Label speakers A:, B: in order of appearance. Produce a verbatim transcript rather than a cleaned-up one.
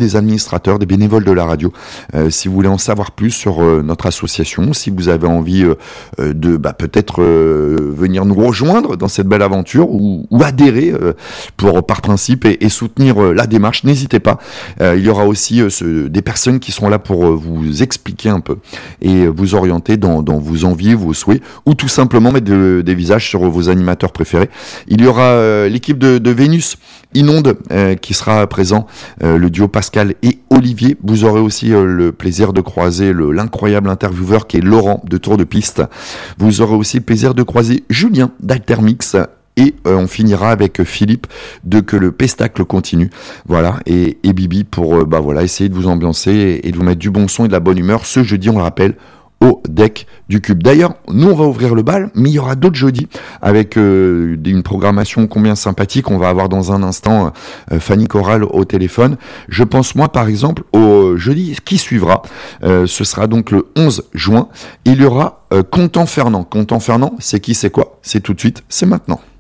A: des administrateurs, des bénévoles de la radio. Euh, si vous voulez en savoir plus sur euh, notre association, si vous avez envie euh, de bah, peut-être euh, venir nous rejoindre dans cette belle aventure ou, ou adhérer euh, pour par principe et, et soutenir euh, la démarche, n'hésitez pas. Euh, il y aura aussi euh, ce, des personnes qui seront là pour euh, vous expliquer un peu et vous orienter dans, dans vos envies, vos souhaits, ou tout simplement mettre de, des visages sur vos animateurs préférés. Il y aura euh, l'équipe de, de Vénus Inonde euh, qui sera présent, euh, le duo Pascal et Olivier. Vous aurez aussi euh, le plaisir de croiser le, l'incroyable intervieweur qui est Laurent de Tour de Piste. Vous aurez aussi le plaisir de croiser Julien d'Altermix. Et euh, on finira avec Philippe de Que le Pestacle continue. Voilà, et, et Bibi pour euh, bah voilà, essayer de vous ambiancer et, et de vous mettre du bon son et de la bonne humeur ce jeudi, on le rappelle, au deck du Cube. D'ailleurs, nous on va ouvrir le bal, mais il y aura d'autres jeudis avec euh, une programmation combien sympathique. On va avoir dans un instant euh, Fanny Corral au téléphone. Je pense moi par exemple au jeudi qui suivra. Euh, ce sera donc le onze juin. Il y aura euh, Content Fernand. Content Fernand, c'est qui, c'est quoi? C'est tout de suite, c'est maintenant.